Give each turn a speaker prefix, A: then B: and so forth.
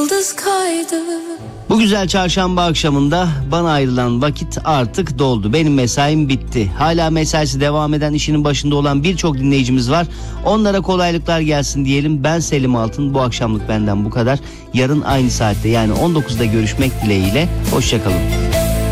A: yıldız kaydı.
B: Bu güzel çarşamba akşamında bana ayrılan vakit artık doldu. Benim mesaim bitti. Hala mesaisi devam eden, işinin başında olan birçok dinleyicimiz var. Onlara kolaylıklar gelsin diyelim. Ben Selim Altın. Bu akşamlık benden bu kadar. Yarın aynı saatte, yani 19'da görüşmek dileğiyle. Hoşça kalın.